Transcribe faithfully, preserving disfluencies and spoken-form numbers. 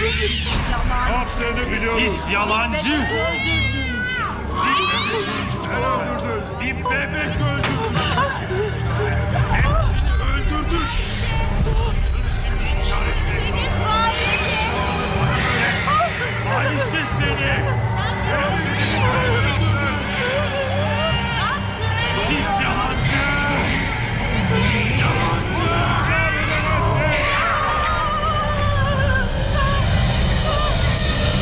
Ah seni biliyorum. Pis yalancı. Sen öldürdün. Bir bebek öldürdün. Hepsini öldürdün. Hainsin seni.